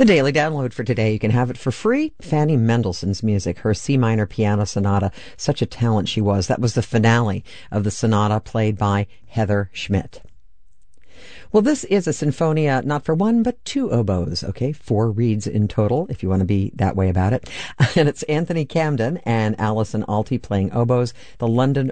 The daily download for today, you can have it for free. Fanny Mendelssohn's music, her C minor piano sonata. Such a talent she was. That was the finale of the sonata played by Heather Schmidt. Well, this is a sinfonia not for one, but two oboes, okay? 4 reeds in total, if you want to be that way about it. And it's Anthony Camden and Alison Alty playing oboes, the London